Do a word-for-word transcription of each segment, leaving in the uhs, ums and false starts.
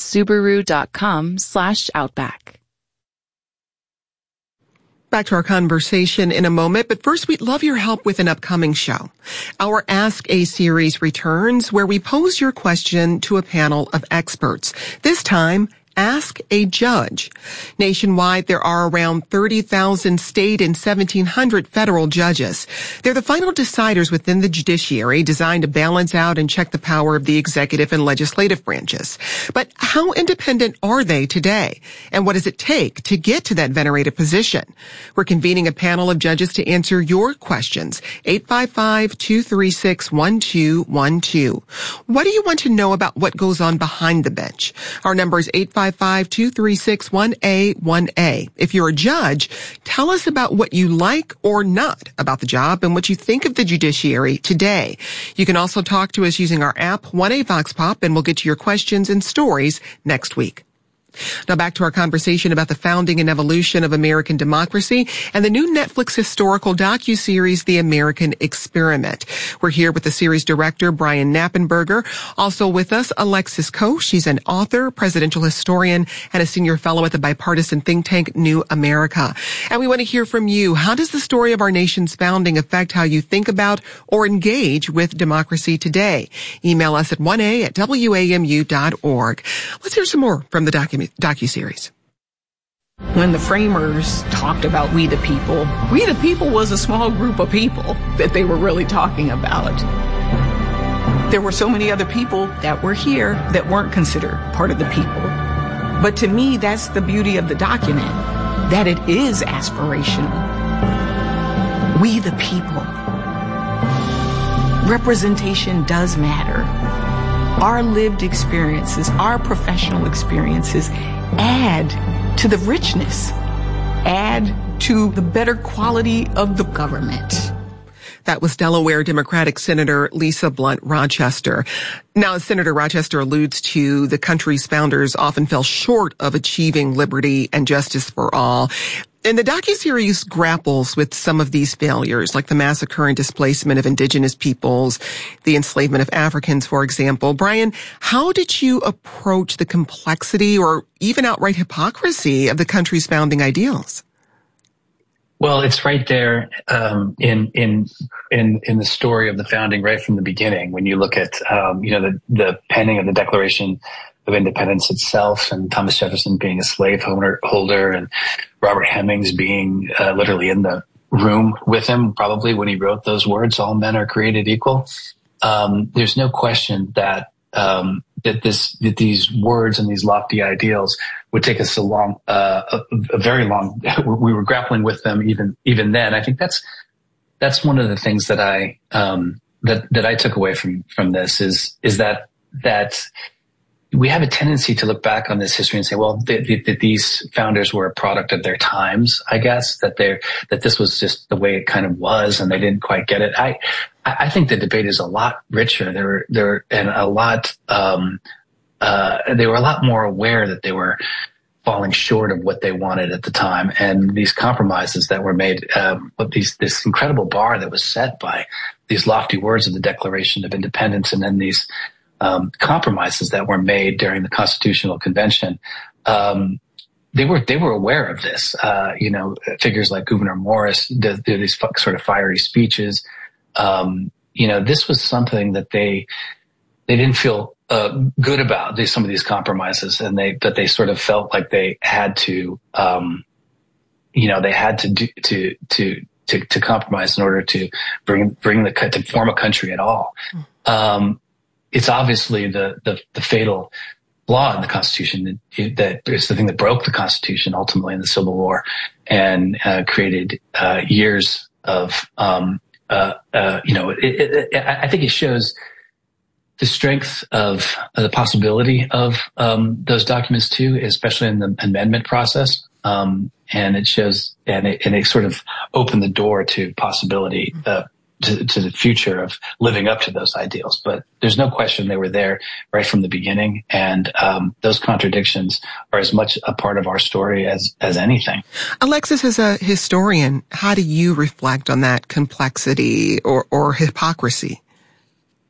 Subaru.com slash Outback. Back to our conversation in a moment, but first we'd love your help with an upcoming show. Our Ask A series returns, where we pose your question to a panel of experts. This time, Ask a Judge. Nationwide, there are around thirty thousand state and seventeen hundred federal judges. They're the final deciders within the judiciary, designed to balance out and check the power of the executive and legislative branches. But how independent are they today? And what does it take to get to that venerated position? We're convening a panel of judges to answer your questions. eight five five, two three six, one two one two. What do you want to know about what goes on behind the bench? Our number is eight five five, two three six, one A one A. If you're a judge, tell us about what you like or not about the job and what you think of the judiciary today. You can also talk to us using our app, one A Vox Pop, and we'll get to your questions and stories next week. Now back to our conversation about the founding and evolution of American democracy and the new Netflix historical docuseries, The American Experiment. We're here with the series director, Brian Knappenberger. Also with us, Alexis Coe. She's an author, presidential historian, and a senior fellow at the bipartisan think tank New America. And we want to hear from you. How does the story of our nation's founding affect how you think about or engage with democracy today? Email us at one A at W A M U dot org. Let's hear some more from the document. docuseries. When the framers talked about we the people, we the people was a small group of people that they were really talking about. There were so many other people that were here that weren't considered part of the people. But to me, that's the beauty of the document, that it is aspirational. We the people. Representation does matter. Our lived experiences, our professional experiences add to the richness, add to the better quality of the government. That was Delaware Democratic Senator Lisa Blunt Rochester. Now, as Senator Rochester alludes to, the country's founders often fell short of achieving liberty and justice for all. And the docuseries grapples with some of these failures, like the massacre and displacement of indigenous peoples, the enslavement of Africans, for example. Brian, how did you approach the complexity or even outright hypocrisy of the country's founding ideals? Well, it's right there um, in in in in the story of the founding, right from the beginning. When you look at um, you know the the penning of the Declaration of Independence itself, and Thomas Jefferson being a slave owner, holder, and Robert Hemings being uh, literally in the room with him, probably when he wrote those words, "All men are created equal." Um, there's no question that um, that this that these words and these lofty ideals would take us a long, uh, a, a very long. We were grappling with them even even then. I think that's that's one of the things that I um, that that I took away from from this is is that that. We have a tendency to look back on this history and say, well, th- th- th- these founders were a product of their times, I guess, that they're, that this was just the way it kind of was and they didn't quite get it. I, I think the debate is a lot richer. There were, there, and a lot, um, uh, they were a lot more aware that they were falling short of what they wanted at the time. And these compromises that were made, um, but these, this incredible bar that was set by these lofty words of the Declaration of Independence and then these, Um, compromises that were made during the Constitutional Convention, um, they were they were aware of this. Uh, you know, figures like Gouverneur Morris did, did these sort of fiery speeches. Um, you know, this was something that they they didn't feel uh, good about. These some of these compromises, and they but they sort of felt like they had to, um, you know, they had to do to to to to compromise in order to bring bring the to form a country at all. Um, It's obviously the, the, the fatal flaw in the Constitution that, that it's the thing that broke the Constitution ultimately in the Civil War and uh, created uh, years of, um, uh, uh, you know, it, it, it, I think it shows the strength of uh, the possibility of um, those documents too, especially in the amendment process. Um, and it shows, and it, and it sort of opened the door to possibility, uh, To, to the future of living up to those ideals. But there's no question they were there right from the beginning. And um, those contradictions are as much a part of our story as, as anything. Alexis, as a historian, how do you reflect on that complexity or, or hypocrisy?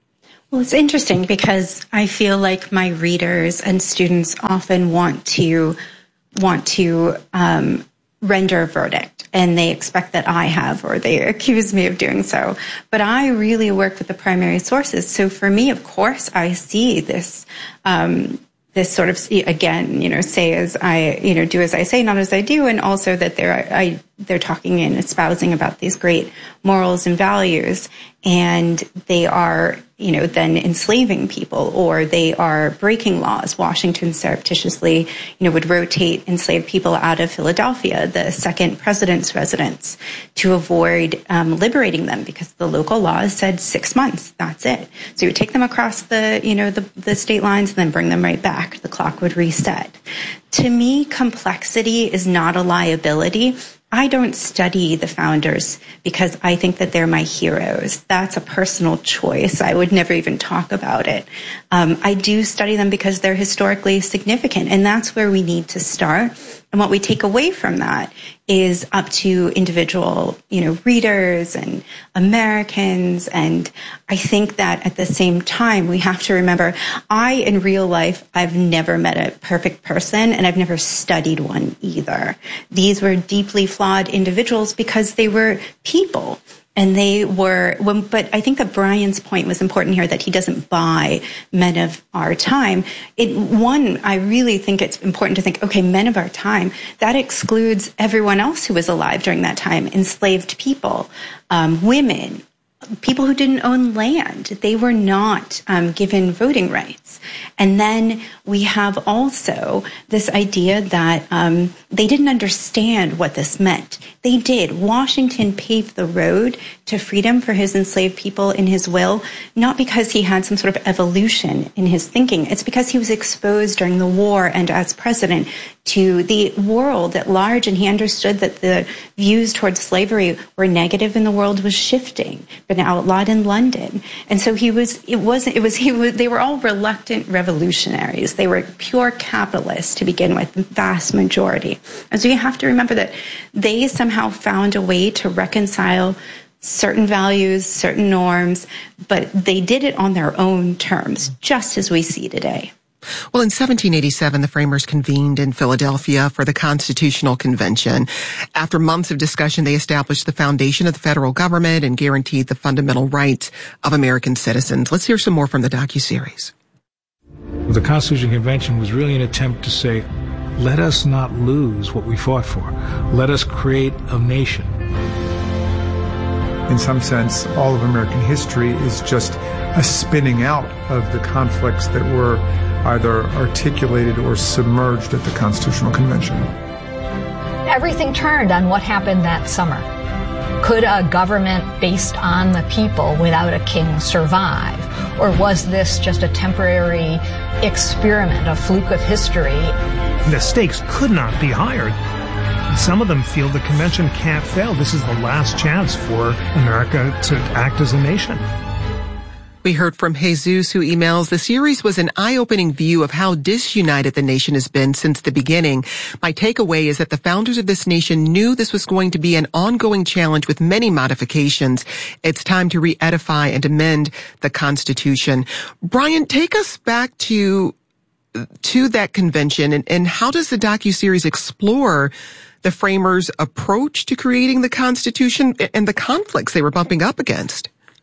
Well, it's interesting because I feel like my readers and students often want to want to um, render a verdict, and they expect that I have, or they accuse me of doing so. But I really work with the primary sources. So for me, of course, I see this um, this sort of, again, you know, say as I, you know, do as I say, not as I do, and also that they're I they're talking and espousing about these great morals and values, and they are, you know, then enslaving people, or they are breaking laws. Washington surreptitiously, you know, would rotate enslaved people out of Philadelphia, the second president's residence, to avoid um, liberating them, because the local laws said six months. That's it. So you would take them across the, you know, the, the state lines and then bring them right back. The clock would reset. To me, complexity is not a liability. I don't study the founders because I think that they're my heroes. That's a personal choice. I would never even talk about it. Um, I do study them because they're historically significant, and that's where we need to start. And what we take away from that is up to individual, you know, readers and Americans. And I think that at the same time, we have to remember, I, in real life, I've never met a perfect person, and I've never studied one either. These were deeply flawed individuals because they were people. And they were, but I think that Brian's point was important here, that he doesn't buy men of our time. It, one, I really think it's important to think, okay, men of our time, that excludes everyone else who was alive during that time, enslaved people, um, women, people who didn't own land. They were not um, given voting rights. And then we have also this idea that um, they didn't understand what this meant. They did. Washington paved the road to freedom for his enslaved people in his will, not because he had some sort of evolution in his thinking. It's because he was exposed during the war and as president to the world at large, and he understood that the views towards slavery were negative and the world was shifting, been outlawed in London. And so he was, it wasn't, it was, he was, they were all reluctant revolutionaries. They were pure capitalists to begin with, the vast majority. And so you have to remember that they somehow found a way to reconcile certain values, certain norms, but they did it on their own terms, just as we see today. Well, in seventeen eighty-seven, the framers convened in Philadelphia for the Constitutional Convention. After months of discussion, they established the foundation of the federal government and guaranteed the fundamental rights of American citizens. Let's hear some more from the docuseries. The Constitutional Convention was really an attempt to say, let us not lose what we fought for. Let us create a nation. In some sense, all of American history is just a spinning out of the conflicts that were either articulated or submerged at the Constitutional Convention. Everything turned on what happened that summer. Could a government based on the people without a king survive? Or was this just a temporary experiment, a fluke of history? The stakes could not be higher. Some of them feel the convention can't fail. This is the last chance for America to act as a nation. We heard from Jesus, who emails, the series was an eye-opening view of how disunited the nation has been since the beginning. My takeaway is that the founders of this nation knew this was going to be an ongoing challenge with many modifications. It's time to re-edify and amend the Constitution. Brian, take us back to to that convention, and, and how does the docuseries explore the framers' approach to creating the Constitution and the conflicts they were bumping up against?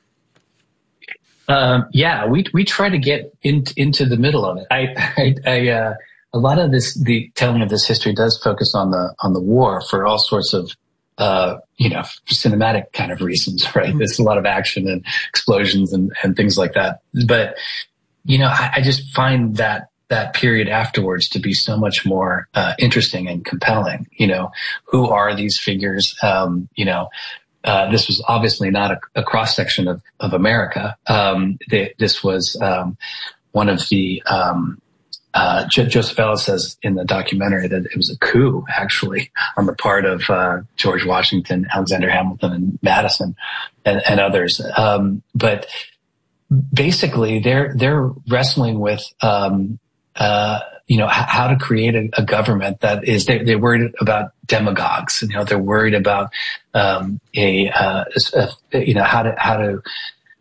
Um, yeah, we we try to get in, into the middle of it. I, I, I uh, a lot of this, the telling of this history does focus on the on the war for all sorts of, uh, you know, cinematic kind of reasons, right? Mm-hmm. There's a lot of action and explosions and, and things like that. But you know, I, I just find that that period afterwards to be so much more uh, interesting and compelling. You know, who are these figures? Um, you know. Uh, this was obviously not a, a cross-section of, of America. Um, they, this was um, one of the, um, uh, J- Joseph Ellis says in the documentary that it was a coup, actually, on the part of uh, George Washington, Alexander Hamilton, and Madison, and, and others. Um, but basically, they're they're wrestling with um, uh, you know, h- how to create a, a government that is, they, they're worried about demagogues, you know, they're worried about, um, a, uh, a, you know, how to, how to,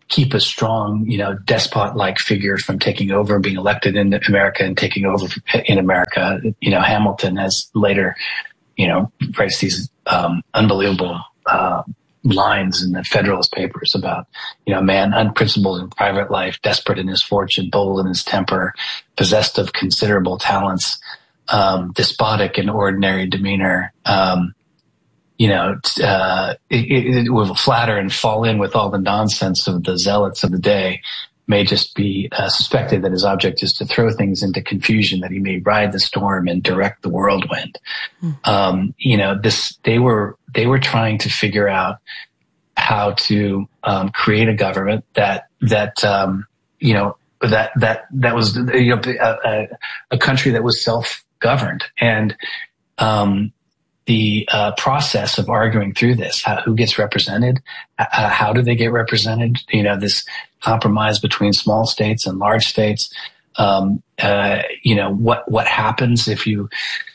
keep a strong, you know, despot-like figure from taking over, being elected in America and taking over in America. You know, Hamilton has later, you know, writes these um, unbelievable uh, lines in the Federalist Papers about, you know, man unprincipled in private life, desperate in his fortune, bold in his temper, possessed of considerable talents, um, despotic in ordinary demeanor, um, you know, uh, it, it will flatter and fall in with all the nonsense of the zealots of the day, may just be uh, suspected that his object is to throw things into confusion, that he may ride the storm and direct the whirlwind. Mm. Um, you know, this, they were, they were trying to figure out how to, um, create a government that, that, um, you know, that, that, that was, you know, a, a country that was self-governed. And, um, the uh, process of arguing through this, how, who gets represented, uh, how do they get represented? You know, this compromise between small states and large states. Um, uh, you know, what what happens if you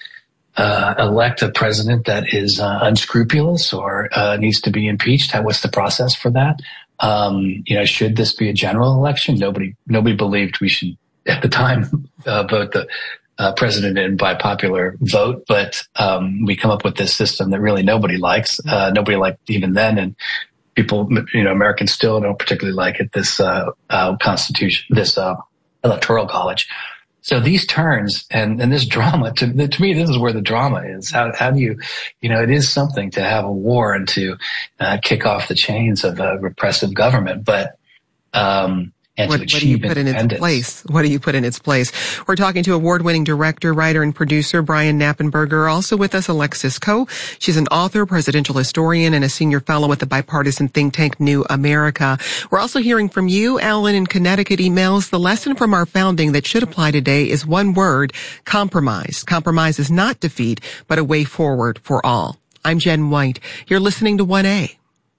uh, elect a president that is uh, unscrupulous or uh, needs to be impeached? How, what's the process for that? Um, you know, should this be a general election? Nobody nobody believed we should at the time uh, vote the Uh, president in by popular vote, but um, we come up with this system that really nobody likes. Uh, nobody liked even then, and people, you know, Americans still don't particularly like it. This uh, uh, constitution, this uh, electoral college. So these turns and and this drama, to, to me, this is where the drama is. How how do you, you know, it is something to have a war and to uh, kick off the chains of a repressive government, but. Um, What, what do you put in its place? What do you put in its place? We're talking to award-winning director, writer, and producer Brian Knappenberger. Also with us, Alexis Coe. She's an author, presidential historian, and a senior fellow at the bipartisan think tank New America. We're also hearing from you. Alan in Connecticut emails, the lesson from our founding that should apply today is one word, compromise. Compromise is not defeat, but a way forward for all. I'm Jen White. You're listening to one A.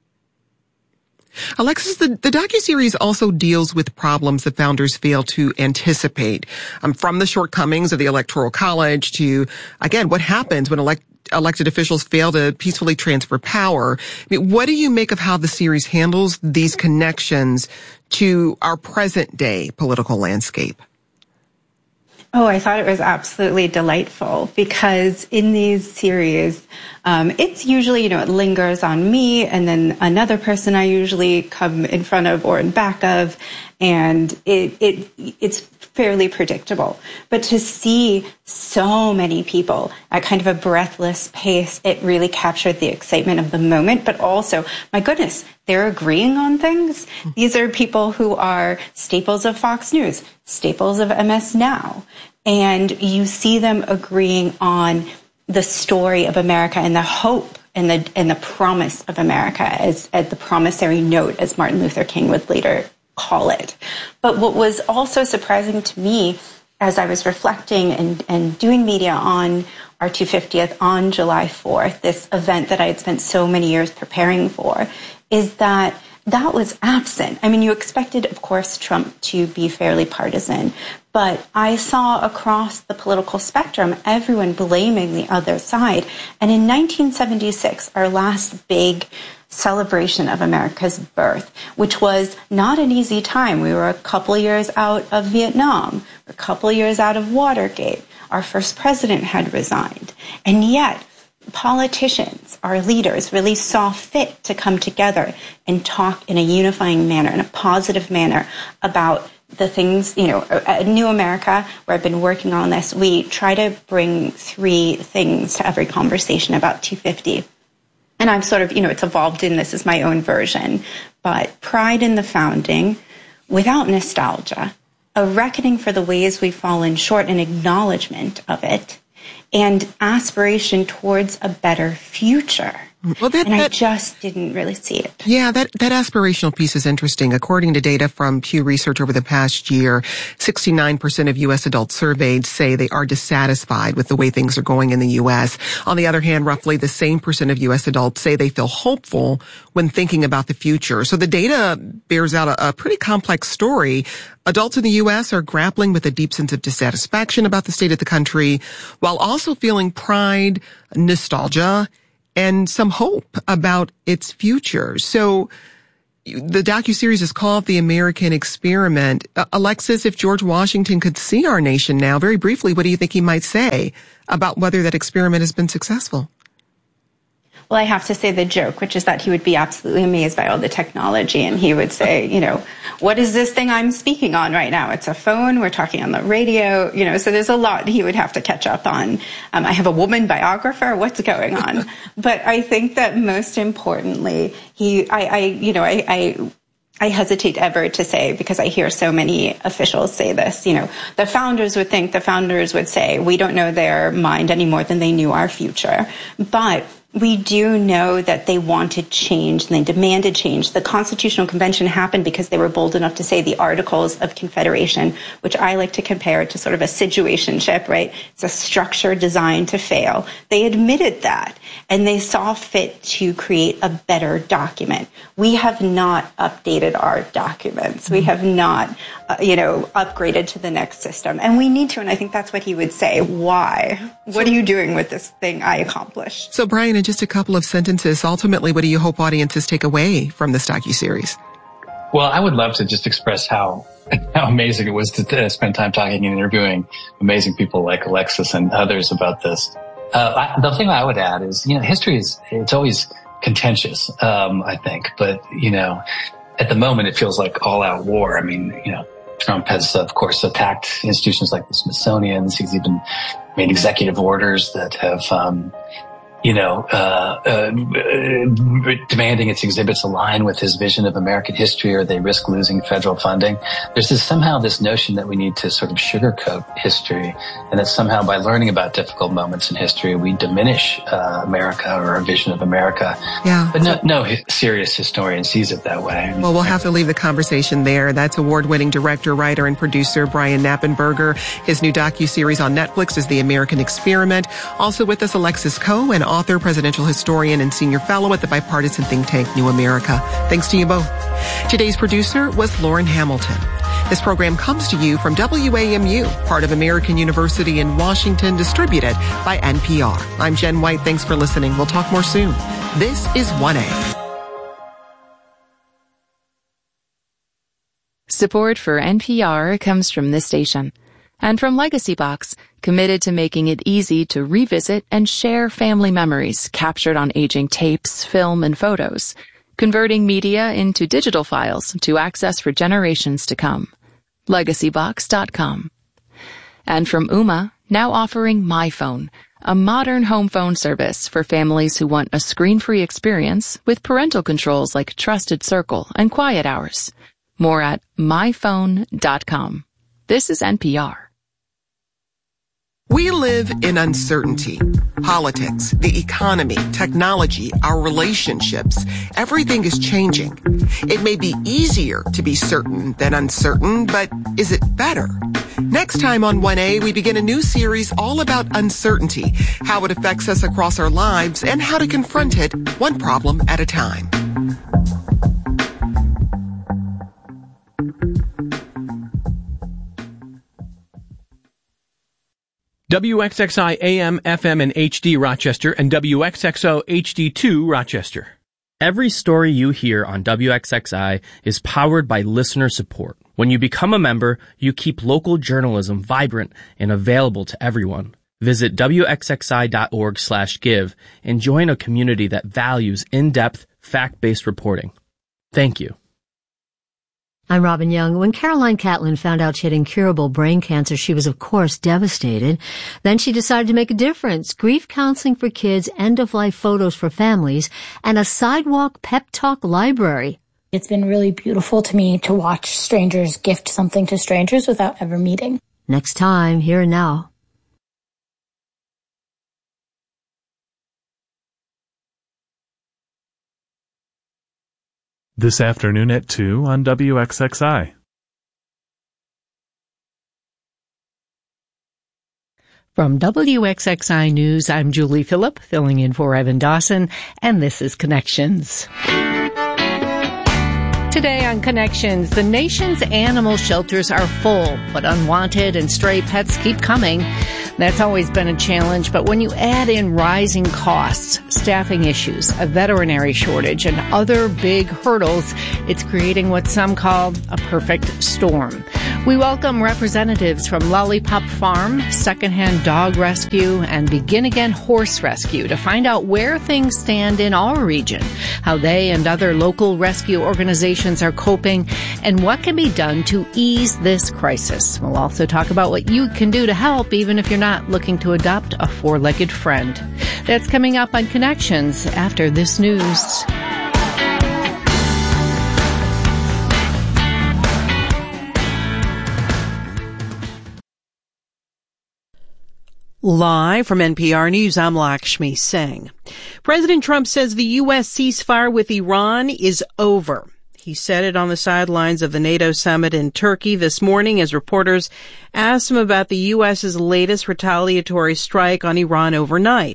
Alexis, the, the docuseries also deals with problems that founders fail to anticipate, um, from the shortcomings of the Electoral College to, again, what happens when elect, elected officials fail to peacefully transfer power. I mean, what do you make of how the series handles these connections to our present day political landscape? Oh, I thought it was absolutely delightful because in these series, um, it's usually, you know, it lingers on me and then another person I usually come in front of or in back of, and it, it, it's fairly predictable. But to see so many people at kind of a breathless pace, it really captured the excitement of the moment, but also, my goodness, they're agreeing on things. These are people who are staples of Fox News, staples of M S Now. And you see them agreeing on the story of America and the hope and the and the promise of America as, as the promissory note, as Martin Luther King would later call it. But what was also surprising to me as I was reflecting and, and doing media on our two hundred fiftieth on July fourth, this event that I had spent so many years preparing for, is that that was absent. I mean, you expected, of course, Trump to be fairly partisan, but I saw across the political spectrum everyone blaming the other side. And in nineteen seventy-six, our last big celebration of America's birth, which was not an easy time. We were a couple of years out of Vietnam, a couple of years out of Watergate. Our first president had resigned. And yet, politicians, our leaders, really saw fit to come together and talk in a unifying manner, in a positive manner about the things, you know, at New America, where I've been working on this, we try to bring three things to every conversation about two fifty. And I've sort of, you know, it's evolved in this as my own version, but pride in the founding without nostalgia, a reckoning for the ways we've fallen short, an acknowledgement of it, and aspiration towards a better future. Well, that, and that, I just didn't really see it. Yeah, that, that aspirational piece is interesting. According to data from Pew Research over the past year, sixty-nine percent of U S adults surveyed say they are dissatisfied with the way things are going in the U S. On the other hand, roughly the same percent of U S adults say they feel hopeful when thinking about the future. So the data bears out a, a pretty complex story. Adults in the U S are grappling with a deep sense of dissatisfaction about the state of the country, while also feeling pride, nostalgia, and some hope about its future. So the docuseries is called The American Experiment. Uh, Alexis, if George Washington could see our nation now, very briefly, what do you think he might say about whether that experiment has been successful? Well, I have to say the joke, which is that he would be absolutely amazed by all the technology. And he would say, you know, what is this thing I'm speaking on right now? It's a phone. We're talking on the radio. You know, so there's a lot he would have to catch up on. Um, I have a woman biographer. What's going on? But I think that most importantly, he, I, I you know, I, I I hesitate ever to say, because I hear so many officials say this, you know, the founders would think, the founders would say, we don't know their mind any more than they knew our future. But we do know that they wanted change and they demanded change. The Constitutional Convention happened because they were bold enough to say the Articles of Confederation, which I like to compare to sort of a situationship, right? It's a structure designed to fail. They admitted that, and they saw fit to create a better document. We have not updated our documents. We have not, uh, you know, upgraded to the next system. And we need to, and I think that's what he would say. Why? What are you doing with this thing I accomplished? So, Brian, in just a couple of sentences, ultimately, what do you hope audiences take away from this docuseries? Well, I would love to just express how how amazing it was to uh, spend time talking and interviewing amazing people like Alexis and others about this. Uh, I, the thing I would add is, you know, history is, it's always contentious, um, I think. But, you know, at the moment, it feels like all-out war. I mean, you know, Trump has, of course, attacked institutions like the Smithsonian. He's even made executive orders that have, um, you know, uh, uh, demanding its exhibits align with his vision of American history, or they risk losing federal funding. There's this, somehow this notion that we need to sort of sugarcoat history, and that somehow by learning about difficult moments in history, we diminish uh, America or our vision of America. Yeah. But no, no serious historian sees it that way. Well, we'll have to leave the conversation there. That's award-winning director, writer, and producer Brian Knappenberger. His new docuseries on Netflix is The American Experiment. Also with us, Alexis Coe, an author, presidential historian, and senior fellow at the bipartisan think tank New America. Thanks to you both. Today's producer was Lauren Hamilton. This program comes to you from W A M U, part of American University in Washington, distributed by N P R. I'm Jen White. Thanks for listening. We'll talk more soon. This is one A. Support for N P R comes from this station and from Legacy Box, committed to making it easy to revisit and share family memories captured on aging tapes, film, and photos, converting media into digital files to access for generations to come. legacy box dot com. And from Ooma, now offering MyPhone, a modern home phone service for families who want a screen-free experience with parental controls like Trusted Circle and Quiet Hours. More at my phone dot com. This is N P R. We live in uncertainty. Politics, the economy, technology, our relationships, everything is changing. It may be easier to be certain than uncertain, but is it better? Next time on one A, we begin a new series all about uncertainty, how it affects us across our lives, and how to confront it one problem at a time. W X X I A M, F M, and H D Rochester, and W X X O H D two Rochester. Every story you hear on W X X I is powered by listener support. When you become a member, you keep local journalism vibrant and available to everyone. Visit W X X I dot org slash give and join a community that values in-depth, fact-based reporting. Thank you. I'm Robin Young. When Caroline Catlin found out she had incurable brain cancer, she was, of course, devastated. Then she decided to make a difference. Grief counseling for kids, end-of-life photos for families, and a sidewalk pep talk library. It's been really beautiful to me to watch strangers gift something to strangers without ever meeting. Next time, Here and Now. This afternoon at two on W X X I. From W X X I News, I'm Julie Phillip, filling in for Evan Dawson, and this is Connections. Today on Connections, the nation's animal shelters are full, but unwanted and stray pets keep coming. That's always been a challenge, but when you add in rising costs, staffing issues, a veterinary shortage, and other big hurdles, it's creating what some call a perfect storm. We welcome representatives from Lollipop Farm, Secondhand Dog Rescue, and Begin Again Horse Rescue to find out where things stand in our region, how they and other local rescue organizations are coping, and what can be done to ease this crisis. We'll also talk about what you can do to help, even if you're not looking to adopt a four-legged friend. That's coming up on Connections after this news. Live from N P R News, I'm Lakshmi Singh. President Trump says the U S ceasefire with Iran is over. He said it on the sidelines of the NATO summit in Turkey this morning as reporters asked him about the U S's latest retaliatory strike on Iran overnight.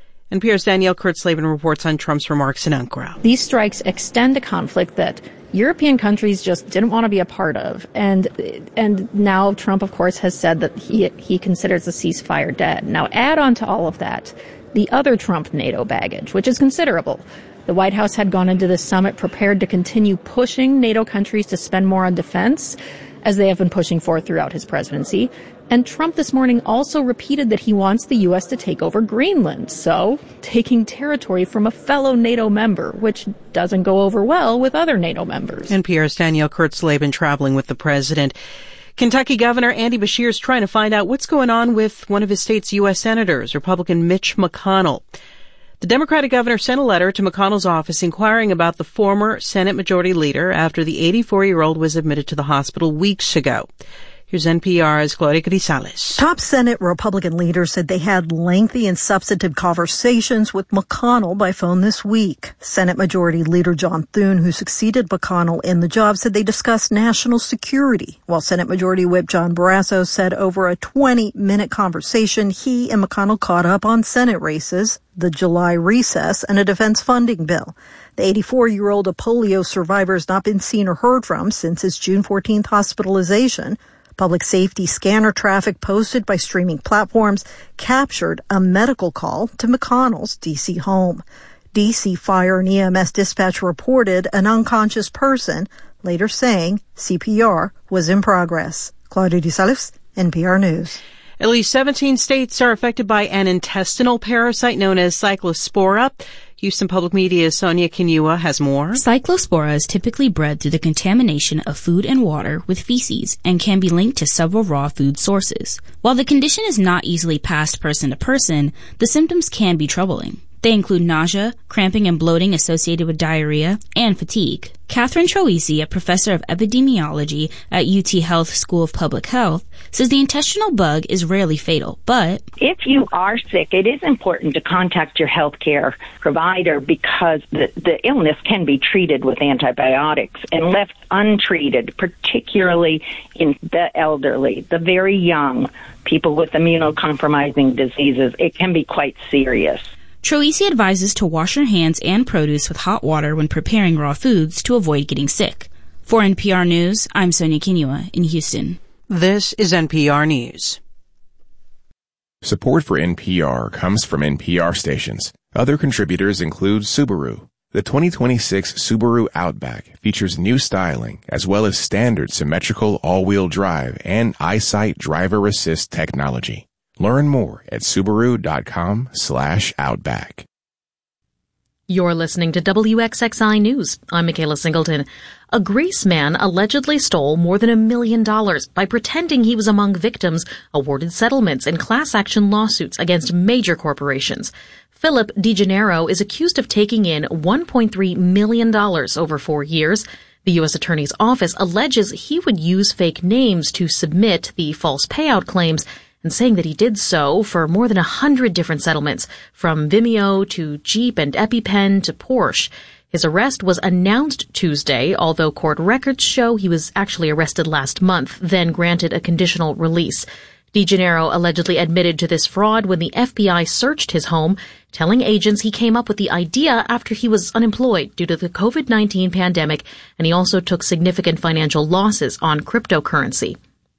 N P R's Danielle Kurtzleben reports on Trump's remarks in Ankara. These strikes extend a conflict that European countries just didn't want to be a part of. And and now Trump, of course, has said that he he considers the ceasefire dead. Now, add on to all of that the other Trump NATO baggage, which is considerable. The White House had gone into this summit prepared to continue pushing NATO countries to spend more on defense, as they have been pushing for throughout his presidency. And Trump this morning also repeated that he wants the U S to take over Greenland, so taking territory from a fellow NATO member, which doesn't go over well with other NATO members. N P R's Danielle Kurtzleben traveling with the president. Kentucky Governor Andy Beshear is trying to find out what's going on with one of his state's U S senators, Republican Mitch McConnell. The Democratic governor sent a letter to McConnell's office inquiring about the former Senate Majority Leader after the eighty-four-year-old was admitted to the hospital weeks ago. Here's N P R's Gloria Grisales. Top Senate Republican leaders said they had lengthy and substantive conversations with McConnell by phone this week. Senate Majority Leader John Thune, who succeeded McConnell in the job, said they discussed national security, while Senate Majority Whip John Barrasso said over a twenty-minute conversation, he and McConnell caught up on Senate races, the July recess, and a defense funding bill. The eighty-four-year-old, a polio survivor, has not been seen or heard from since his June fourteenth hospitalization. Public safety scanner traffic posted by streaming platforms captured a medical call to McConnell's D C home. D C Fire and E M S dispatch reported an unconscious person, later saying C P R was in progress. Claudia DeSalles, N P R News. At least seventeen states are affected by an intestinal parasite known as Cyclospora. Houston Public Media's Sonia Kinua has more. Cyclospora is typically bred through the contamination of food and water with feces and can be linked to several raw food sources. While the condition is not easily passed person to person, the symptoms can be troubling. They include nausea, cramping and bloating associated with diarrhea, and fatigue. Catherine Troisi, a professor of epidemiology at U T Health School of Public Health, says the intestinal bug is rarely fatal, but if you are sick, it is important to contact your healthcare provider because the, the illness can be treated with antibiotics, and left untreated, particularly in the elderly, the very young, people with immunocompromising diseases, it can be quite serious. Troisi advises to wash your hands and produce with hot water when preparing raw foods to avoid getting sick. For N P R News, I'm Sonia Kinua in Houston. This is N P R News. Support for N P R comes from N P R stations. Other contributors include Subaru. The twenty twenty-six Subaru Outback features new styling as well as standard symmetrical all-wheel drive and EyeSight driver assist technology. Learn more at Subaru.com slash Outback. You're listening to W X X I News. I'm Michaela Singleton. A Greece man allegedly stole more than a million dollars by pretending he was among victims awarded settlements in class action lawsuits against major corporations. Philip DeGennaro is accused of taking in one point three million dollars over four years. The U S Attorney's Office alleges he would use fake names to submit the false payout claims, and saying that he did so for more than a hundred different settlements, from Vimeo to Jeep and EpiPen to Porsche. His arrest was announced Tuesday, although court records show he was actually arrested last month, then granted a conditional release. DeGennaro allegedly admitted to this fraud when the F B I searched his home, telling agents he came up with the idea after he was unemployed due to the COVID nineteen pandemic, and he also took significant financial losses on cryptocurrency.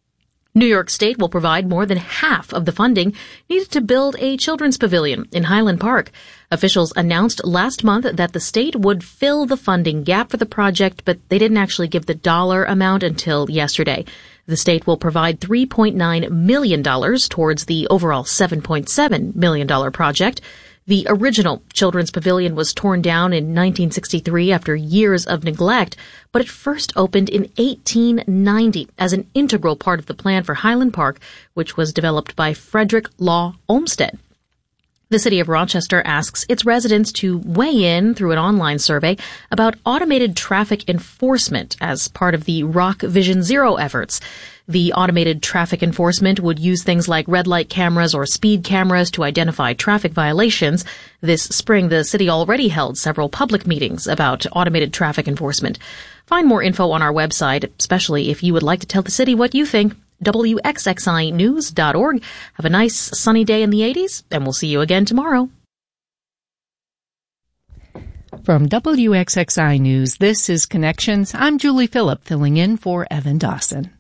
New York State will provide more than half of the funding needed to build a children's pavilion in Highland Park. Officials announced last month that the state would fill the funding gap for the project, but they didn't actually give the dollar amount until yesterday. The state will provide three point nine million dollars towards the overall seven point seven million dollars project. The original children's pavilion was torn down in nineteen sixty-three after years of neglect, but it first opened in eighteen ninety as an integral part of the plan for Highland Park, which was developed by Frederick Law Olmsted. The city of Rochester asks its residents to weigh in through an online survey about automated traffic enforcement as part of the Rock Vision Zero efforts. The automated traffic enforcement would use things like red light cameras or speed cameras to identify traffic violations. This spring, the city already held several public meetings about automated traffic enforcement. Find more info on our website, especially if you would like to tell the city what you think. W X X I news dot org. Have a nice sunny day in the eighties, and we'll see you again tomorrow. From W X X I News, this is Connections. I'm Julie Phillip, filling in for Evan Dawson.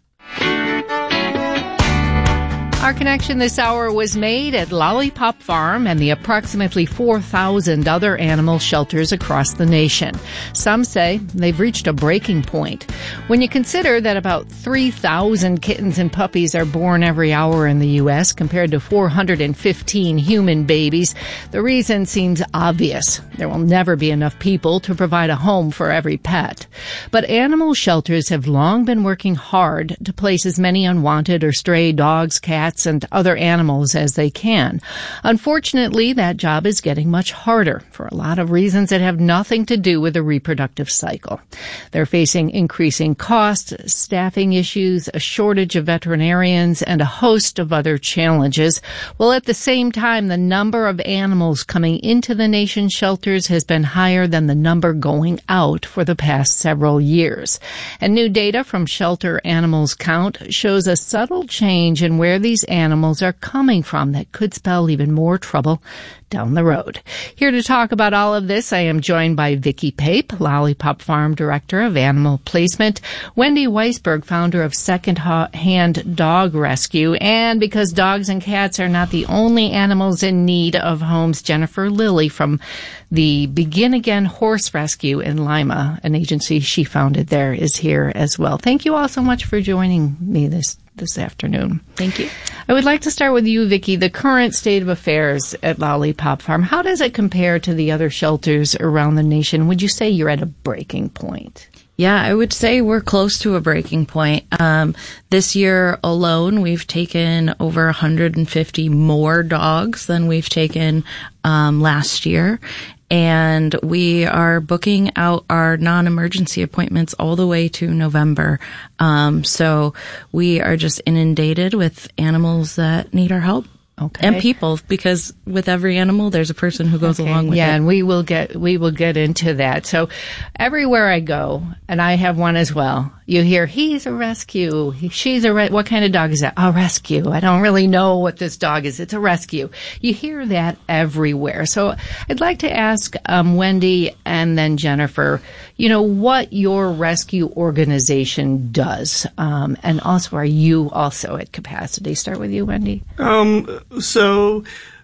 Our connection this hour was made at Lollipop Farm and the approximately four thousand other animal shelters across the nation. Some say they've reached a breaking point. When you consider that about three thousand kittens and puppies are born every hour in the U S compared to four hundred fifteen human babies, the reason seems obvious. There will never be enough people to provide a home for every pet. But animal shelters have long been working hard to place as many unwanted or stray dogs, cats, and other animals as they can. Unfortunately, that job is getting much harder for a lot of reasons that have nothing to do with the reproductive cycle. They're facing increasing costs, staffing issues, a shortage of veterinarians, and a host of other challenges. While at the same time, the number of animals coming into the nation's shelters has been higher than the number going out for the past several years. And new data from Shelter Animals Count shows a subtle change in where these animals are coming from that could spell even more trouble down the road. Here to talk about all of this, I am joined by Vicki Pape, Lollipop Farm Director of Animal Placement, Wendy Weisberg, founder of Second Hand Dog Rescue, and because dogs and cats are not the only animals in need of homes, Jennifer Lilly from the Begin Again Horse Rescue in Lima, an agency she founded there, is here as well. Thank you all so much for joining me this this afternoon. Thank you. I would like to start with you, Vicki. The current state of affairs at Lollipop Farm, how does it compare to the other shelters around the nation? Would you say you're at a breaking point? Yeah, I would say we're close to a breaking point. Um, this year alone, we've taken over one hundred fifty more dogs than we've taken um, last year. And we are booking out our non-emergency appointments all the way to November. Um, so we are just inundated with animals that need our help. Okay. And people, because with every animal, there's a person who goes okay. along with yeah, it. Yeah, and we will get we will get into that. So everywhere I go, and I have one as well, you hear, he's a rescue, he, she's a, re- what kind of dog is that? A rescue. I don't really know what this dog is. It's a rescue. You hear that everywhere. So I'd like to ask um, Wendy and then Jennifer, you know, what your rescue organization does. Um, and also, are you also at capacity? Start with you, Wendy. Um, so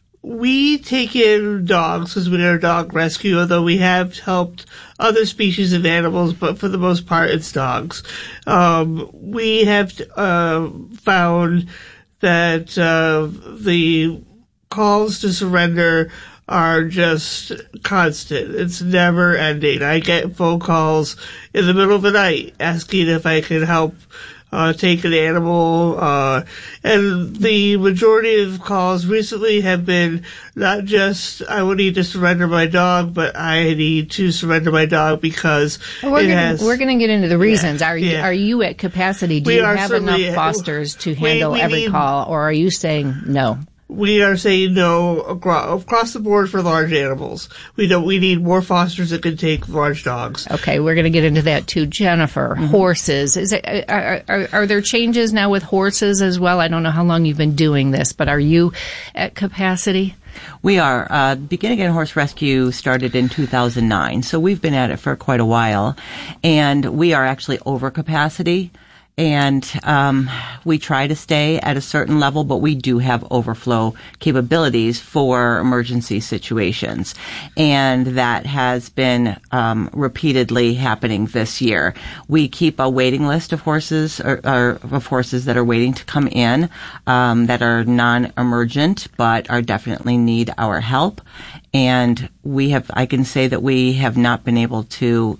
we take in dogs because we are a dog rescue, although we have helped other species of animals, but for the most part, it's dogs. Um, we have uh, found that uh, the calls to surrender are just constant. It's never ending. I get phone calls in the middle of the night asking if I can help Uh, take an animal, uh, and the majority of calls recently have been not just, I would need to surrender my dog, but I need to surrender my dog because we're it gonna, has... We're going to get into the reasons. Yeah, are you, yeah. are you at capacity? Do we you have enough certainly, fosters to handle we, we every need, call, or are you saying no? We are saying no across the board for large animals. We don't. We need more fosters that can take large dogs. Okay, we're going to get into that too. Jennifer, mm-hmm. horses. Is it? Are, are, are there changes now with horses as well? I don't know how long you've been doing this, but are you at capacity? We are. Uh, Begin Again Horse Rescue started in two thousand nine, so we've been at it for quite a while, and we are actually over capacity. And um, we try to stay at a certain level, but we do have overflow capabilities for emergency situations. And that has been um, repeatedly happening this year. We keep a waiting list of horses, or, or of horses that are waiting to come in, um, that are non-emergent, but are definitely need our help. And we have, I can say that we have not been able to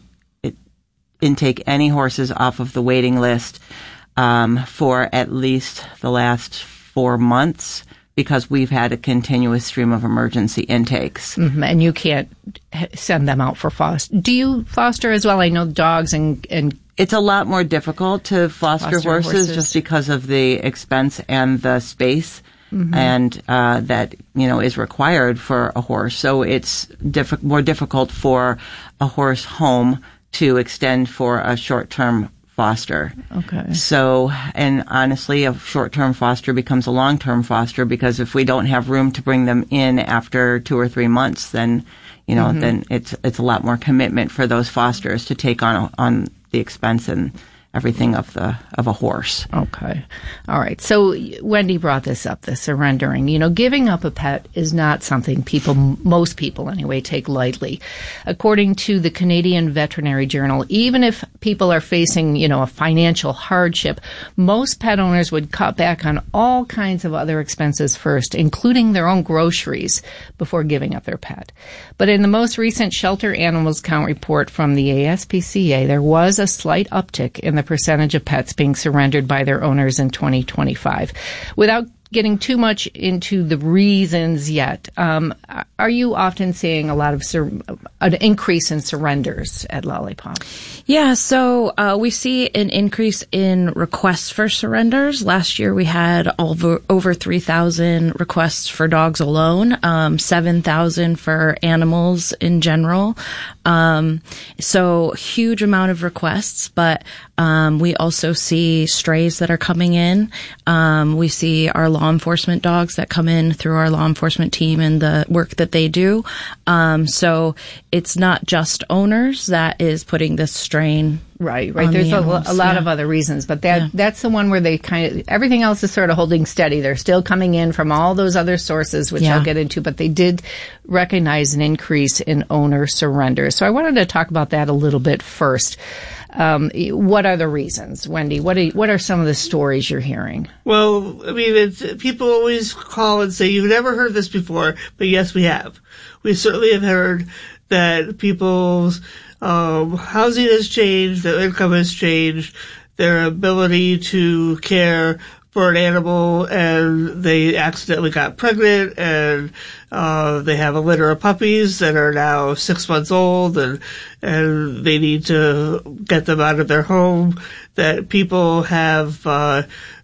intake any horses off of the waiting list um, for at least the last four months because we've had a continuous stream of emergency intakes. Mm-hmm. And you can't send them out for foster. Do you foster as well? I know dogs and... and it's a lot more difficult to foster, foster horses, horses just because of the expense and the space. Mm-hmm. And uh, that, you know, is required for a horse. So it's diff- more difficult for a horse home to extend for a short-term foster. Okay. So, and honestly, a short-term foster becomes a long-term foster because if we don't have room to bring them in after two or three months, then, you know, mm-hmm. then it's it's a lot more commitment for those fosters to take on on the expense and everything of the of a horse. Okay. All right. So Wendy brought this up, the surrendering. You know, giving up a pet is not something people, most people anyway, take lightly. According to the Canadian Veterinary Journal, even if people are facing, you know, a financial hardship, most pet owners would cut back on all kinds of other expenses first, including their own groceries, before giving up their pet. But in the most recent Shelter Animals Count report from the A S P C A, there was a slight uptick in the percentage of pets being surrendered by their owners in twenty twenty-five. Without getting too much into the reasons yet, um, are you often seeing a lot of sur- an increase in surrenders at Lollipop? Yeah, so uh, we see an increase in requests for surrenders. Last year we had over over three thousand requests for dogs alone, um, seven thousand for animals in general. Um, so huge amount of requests, but um, we also see strays that are coming in. Um, we see our law enforcement dogs that come in through our law enforcement team and the work that they do. Um, so it's not just owners that is putting this strain. Right, right. There's the a, a lot yeah. of other reasons, but that yeah. that's the one where they kind of, everything else is sort of holding steady. They're still coming in from all those other sources, which yeah. I'll get into, but they did recognize an increase in owner surrender. So I wanted to talk about that a little bit first. Um, what are the reasons, Wendy? What are, what are some of the stories you're hearing? Well, I mean, it's, people always call and say, you've never heard this before, but yes, we have. We certainly have heard that people's um, housing has changed, their income has changed, their ability to care for an animal, and they accidentally got pregnant, and uh they have a litter of puppies that are now six months old, and and they need to get them out of their home. That people have uh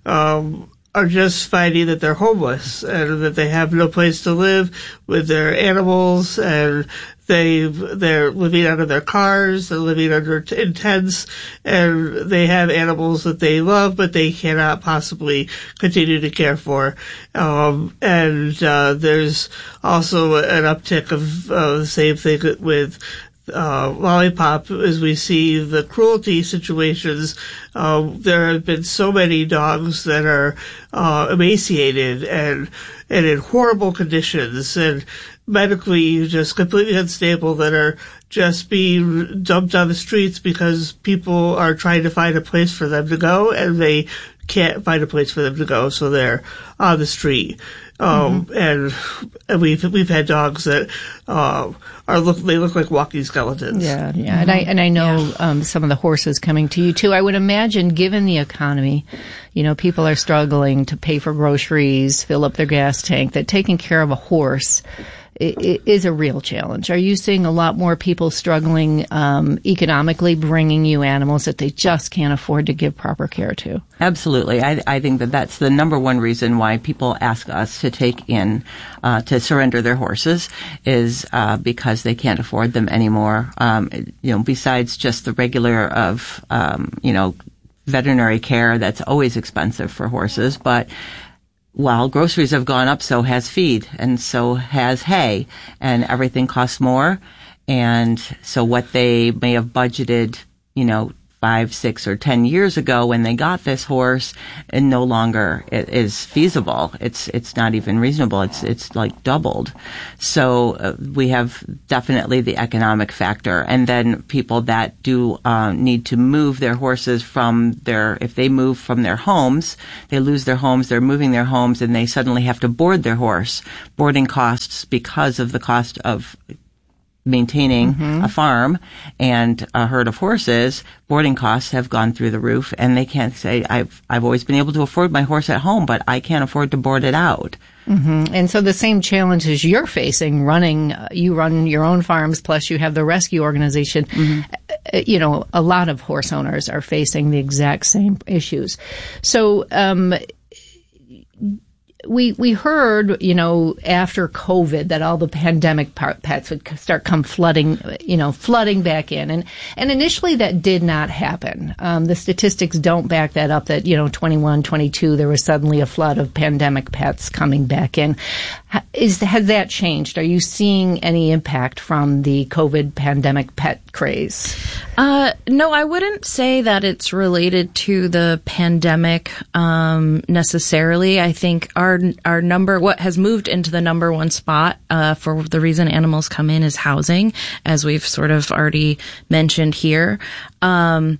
um are just finding that they're homeless and that they have no place to live with their animals, and they they're living out of their cars, they're living under t- in tents, and they have animals that they love, but they cannot possibly continue to care for. Um, and uh, there's also an uptick of uh, the same thing with Uh, Lollipop, as we see the cruelty situations. Uh, there have been so many dogs that are uh, emaciated and and in horrible conditions and medically just completely unstable, that are just being dumped on the streets because people are trying to find a place for them to go, and they can't find a place for them to go, so they're on the street. Um, mm-hmm. and, and we've, we've had dogs that, uh, are look, they look like walking skeletons. Yeah, yeah. Mm-hmm. And I, and I know, yeah. um, some of the horses coming to you too. I would imagine, given the economy, you know, people are struggling to pay for groceries, fill up their gas tank, that taking care of a horse it is a real challenge. Are you seeing a lot more people struggling um, economically, bringing you animals that they just can't afford to give proper care to? Absolutely. I, I think that that's the number one reason why people ask us to take in, uh, to surrender their horses, is uh, because they can't afford them anymore. Um, you know, besides just the regular of, um, you know, veterinary care that's always expensive for horses, but while groceries have gone up, so has feed, and so has hay, and everything costs more. And so what they may have budgeted, you know, five, six, or ten years ago when they got this horse, and no longer is feasible. It's it's not even reasonable. It's it's like doubled. So uh, we have definitely the economic factor, and then people that do uh, need to move their horses from their if they move from their homes, they lose their homes. They're moving their homes, and they suddenly have to board their horse. Boarding costs because of the cost of maintaining mm-hmm. a farm and a herd of horses, boarding costs have gone through the roof, and they can't say, I've, I've always been able to afford my horse at home, but I can't afford to board it out. Mm-hmm. And so the same challenges you're facing running, uh, you run your own farms, plus you have the rescue organization. Mm-hmm. Uh, you know, a lot of horse owners are facing the exact same issues. So, um, We we heard, you know, after COVID that all the pandemic pets would start come flooding, you know, flooding back in. And, and initially that did not happen. Um, the statistics don't back that up that, you know, twenty-one, twenty-two, there was suddenly a flood of pandemic pets coming back in. Is, has that changed? Are you seeing any impact from the COVID pandemic pet craze? Uh, no, I wouldn't say that it's related to the pandemic, um, necessarily. I think our, our number, what has moved into the number one spot, uh, for the reason animals come in is housing, as we've sort of already mentioned here. Um,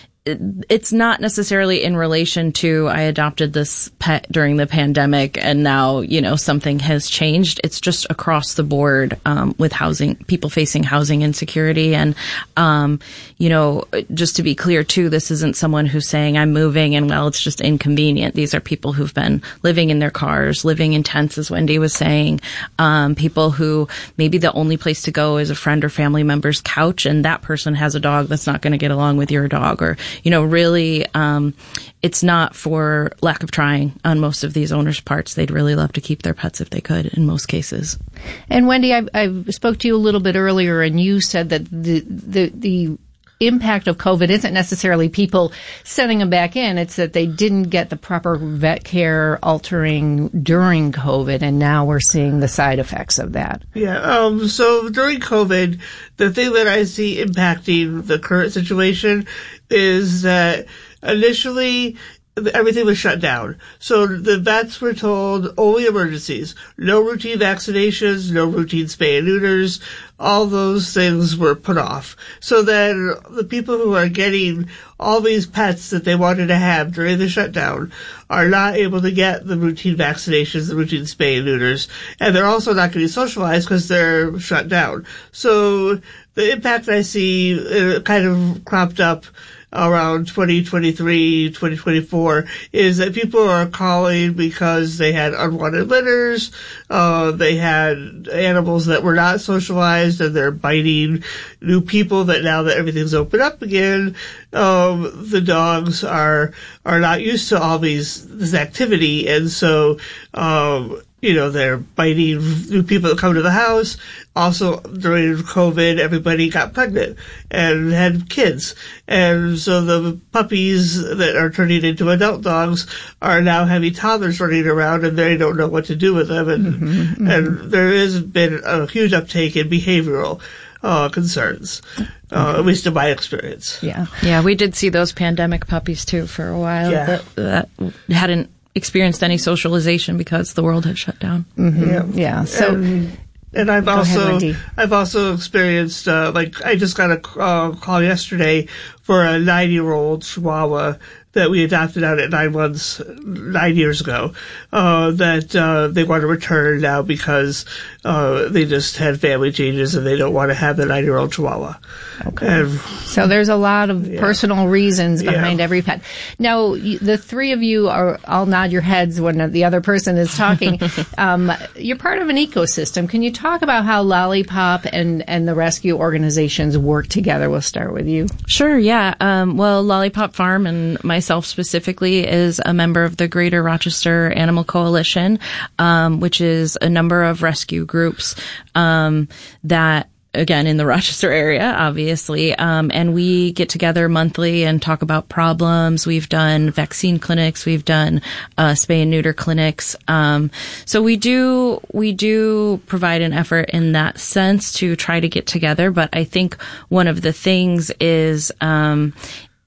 it's not necessarily in relation to I adopted this pet during the pandemic and now, you know, something has changed. It's just across the board, um, with housing, people facing housing insecurity. And, um, you know, just to be clear too, this isn't someone who's saying I'm moving and well, it's just inconvenient. These are people who've been living in their cars, living in tents, as Wendy was saying, um, people who maybe the only place to go is a friend or family member's couch, and that person has a dog that's not going to get along with your dog, or, you know, really, um, it's not for lack of trying on most of these owners' parts. They'd really love to keep their pets if they could in most cases. And Wendy, I, I spoke to you a little bit earlier, and you said that the, the, the impact of COVID isn't necessarily people sending them back in. It's that they didn't get the proper vet care altering during COVID, and now we're seeing the side effects of that. Yeah. Um, so during COVID, the thing that I see impacting the current situation is that initially everything was shut down. So the vets were told only emergencies, no routine vaccinations, no routine spay and neuters. All those things were put off. So then the people who are getting all these pets that they wanted to have during the shutdown are not able to get the routine vaccinations, the routine spay and neuters, and they're also not getting socialized because they're shut down. So the impact I see uh, kind of cropped up around twenty twenty-three, twenty twenty-four is that people are calling because they had unwanted litters, uh, they had animals that were not socialized and they're biting new people that now that everything's opened up again, um, the dogs are, are not used to all these, this activity. And so, um, you know, they're biting new people that come to the house. Also, during COVID, everybody got pregnant and had kids. And so the puppies that are turning into adult dogs are now having toddlers running around and they don't know what to do with them. And, mm-hmm, mm-hmm. and there has been a huge uptake in behavioral uh, concerns, uh, at least in my experience. Yeah. Yeah, we did see those pandemic puppies too for a while yeah. that, that hadn't experienced any socialization because the world had shut down. Mm-hmm. Yeah. yeah. So, and, and I've also, ahead, I've also experienced, uh, like, I just got a uh, call yesterday for a nine-year-old Chihuahua that we adopted out at nine months, nine years ago, uh, that, uh, they want to return now because, uh, they just had family changes and they don't want to have the nine-year-old Chihuahua. Okay. And, so there's a lot of yeah. personal reasons behind yeah. every pet. Now, the three of you are, I'll nod your heads when the other person is talking. um, you're part of an ecosystem. Can you talk about how Lollipop and, and the rescue organizations work together? We'll start with you. Sure, yeah. Um, well, Lollipop Farm and myself specifically is a member of the Greater Rochester Animal Coalition, um, which is a number of rescue groups um, that again, in the Rochester area, obviously. Um, and we get together monthly and talk about problems. We've done vaccine clinics. We've done, uh, spay and neuter clinics. Um, so we do, we do provide an effort in that sense to try to get together. But I think one of the things is, um,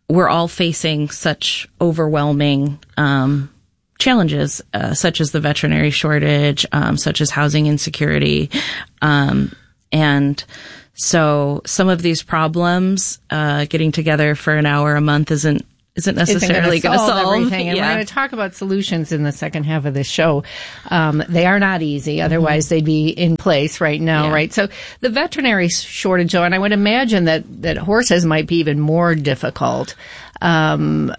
we're all facing such overwhelming um, challenges, uh, such as the veterinary shortage, um, such as housing insecurity, um, and so some of these problems, uh, getting together for an hour a month isn't isn't necessarily going to solve, solve everything. And yeah. we're going to talk about solutions in the second half of this show. Um, they are not easy. Otherwise, mm-hmm. they'd be in place right now, yeah. right? So the veterinary shortage, and I would imagine that, that horses might be even more difficult. Um,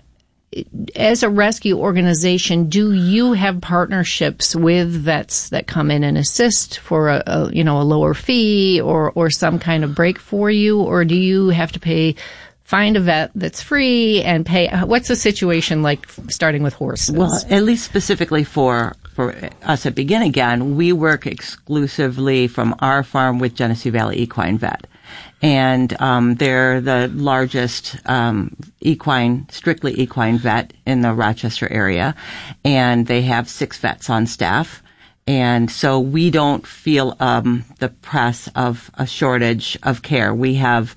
as a rescue organization, do you have partnerships with vets that come in and assist for a, a you know a lower fee or or some kind of break for you, or do you have to pay? Find a vet that's free and pay. What's the situation like starting with horses? Well, at least specifically for for us at Begin Again, we work exclusively from our farm with Genesee Valley Equine Vet. And um, they're the largest um, equine, strictly equine vet in the Rochester area. And they have six vets on staff. And so we don't feel um, the press of a shortage of care. We have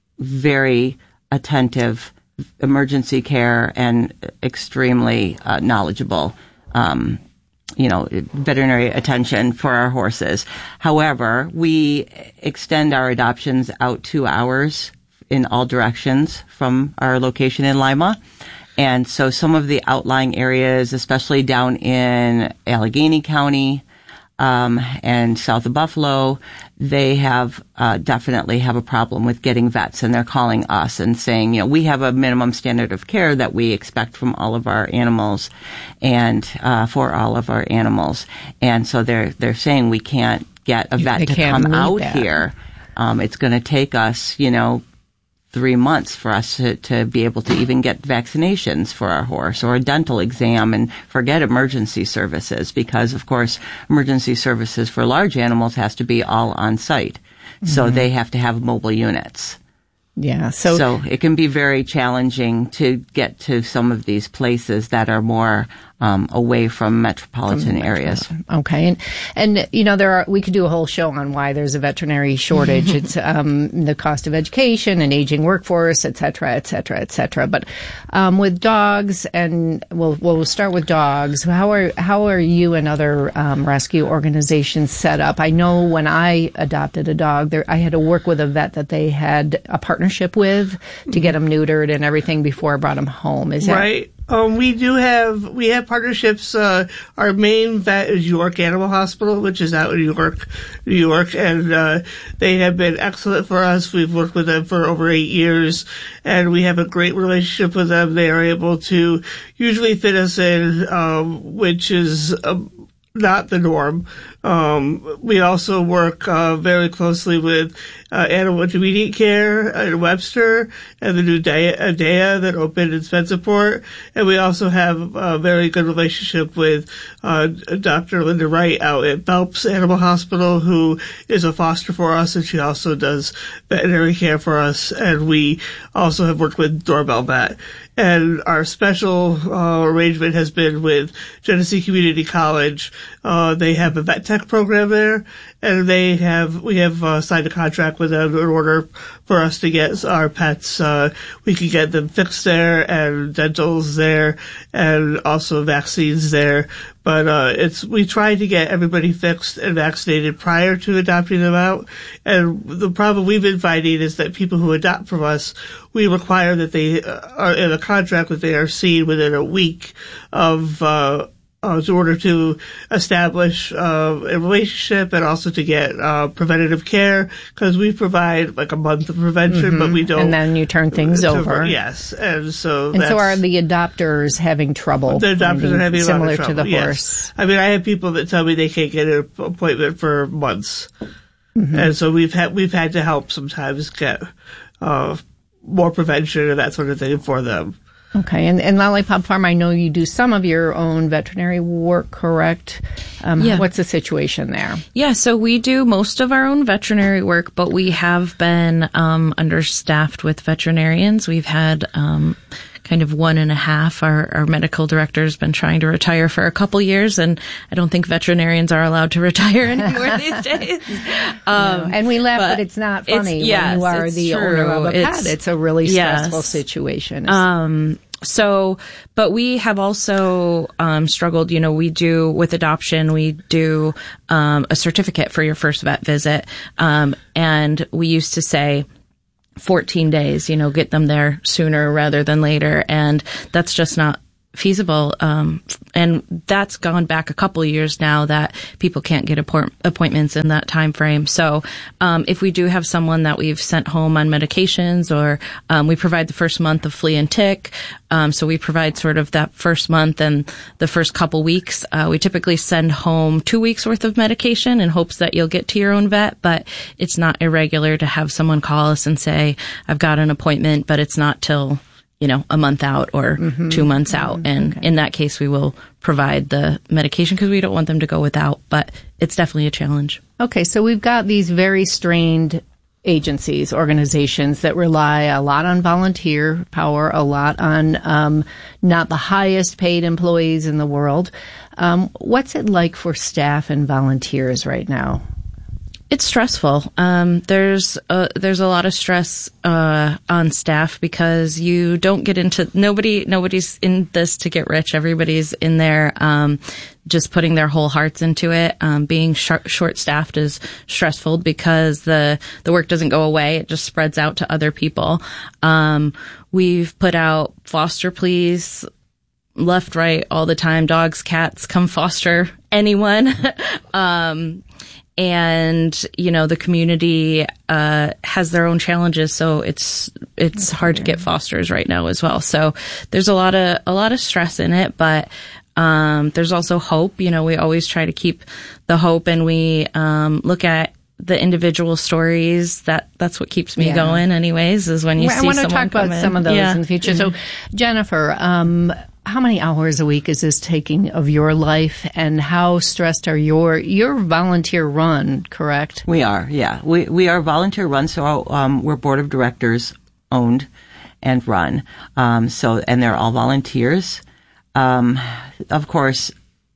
very attentive emergency care and extremely uh, knowledgeable um you know, veterinary attention for our horses. However, we extend our adoptions out two hours in all directions from our location in Lima. And so some of the outlying areas, especially down in Allegheny County, um, and south of Buffalo, they have, uh, definitely have a problem with getting vets, and they're calling us and saying, you know, we have a minimum standard of care that we expect from all of our animals and, uh, for all of our animals. And so they're, they're saying we can't get a vet to come out that. here. Um, it's going to take us, you know, three months for us to, to be able to even get vaccinations for our horse or a dental exam, and forget emergency services, because of course emergency services for large animals has to be all on site. Mm-hmm. So they have to have mobile units. Yeah. So, so it can be very challenging to get to some of these places that are more um, away from metropolitan from areas. Okay. And, and, you know, there are, we could do a whole show on why there's a veterinary shortage. It's, um, the cost of education and aging workforce, et cetera, et cetera, et cetera. But, um, with dogs, and we'll, we'll start with dogs. How are, how are you and other, um, rescue organizations set up? I know when I adopted a dog there, I had to work with a vet that they had a partnership with to get them neutered and everything before I brought them home. Is that right? Um, we do have, we have partnerships. Uh, our main vet is York Animal Hospital, which is out in York, New York, and, uh, they have been excellent for us. We've worked with them for over eight years, and we have a great relationship with them. They are able to usually fit us in, um, which is, um, not the norm. Um, we also work, uh, very closely with, uh, Animal Intermediate Care in Webster and the new Adea that opened in Spencerport. And we also have a very good relationship with, uh, Doctor Linda Wright out at Phelps Animal Hospital, who is a foster for us, and she also does veterinary care for us. And we also have worked with Doorbell Vet. And our special, uh, arrangement has been with Genesee Community College. Uh, they have a vet tech program there, and they have, we have, uh, signed a contract with them in order for us to get our pets, uh, we can get them fixed there, and dentals there, and also vaccines there. But, uh, it's, we try to get everybody fixed and vaccinated prior to adopting them out. And the problem we've been finding is that people who adopt from us, we require that they are in a contract that they are seen within a week of, uh, Uh, in order to establish uh, a relationship and also to get uh, preventative care, because we provide like a month of prevention, mm-hmm. but we don't. And then you turn things uh, over. Yes, and so and that's, so are the adopters having trouble? The adopters are having similar a lot of trouble, to the yes. horse. I mean, I have people that tell me they can't get an appointment for months, mm-hmm. and so we've had we've had to help sometimes get uh, more prevention and that sort of thing for them. Okay, and, and Lollipop Farm, I know you do some of your own veterinary work, correct? Um, yeah. What's the situation there? Yeah, so we do most of our own veterinary work, but we have been um, understaffed with veterinarians. We've had um, kind of one and a half. Our, our medical director has been trying to retire for a couple years, and I don't think veterinarians are allowed to retire anymore these days. Um, no. And we laugh, but, but it's not funny it's, yes, when you are the true. owner of a pet. It's, it's a really stressful yes. situation. Um, So, but we have also um, struggled. You know, we do with adoption, we do um, a certificate for your first vet visit, um, and we used to say fourteen days. You know, get them there sooner rather than later, and that's just not feasible. Um, and that's gone back a couple of years now that people can't get appoint- appointments in that time frame. So, um, if we do have someone that we've sent home on medications, or, um, we provide the first month of flea and tick. Um, so we provide sort of that first month and the first couple weeks. Uh, we typically send home two weeks worth of medication in hopes that you'll get to your own vet, but it's not irregular to have someone call us and say, I've got an appointment, but it's not till, you know, a month out or mm-hmm. two months out. Mm-hmm. And okay. in that case, we will provide the medication because we don't want them to go without, but it's definitely a challenge. Okay. So we've got these very strained agencies, organizations that rely a lot on volunteer power, a lot on um, not the highest paid employees in the world. Um, what's it like for staff and volunteers right now? It's stressful. Um, there's a, there's a lot of stress uh, on staff because you don't get into nobody nobody's in this to get rich. Everybody's in there um, just putting their whole hearts into it. Um, being sh- short staffed is stressful because the the work doesn't go away; it just spreads out to other people. Um, we've put out foster pleas left, right, all the time. Dogs, cats, come foster anyone. um, And, you know, the community, uh, has their own challenges. So it's, it's hard to get fosters right now as well. So there's a lot of, a lot of stress in it, but, um, there's also hope. You know, we always try to keep the hope, and we, um, look at the individual stories. That, that's what keeps me yeah. going anyways, is when you well, see someone I want to talk about in. some of those yeah. in the future. Mm-hmm. So Jennifer, um, how many hours a week is this taking of your life, and how stressed are your your volunteer run? Correct? We are, yeah. We we are volunteer run, so um, we're board of directors owned and run. Um, so and they're all volunteers. Um, of course,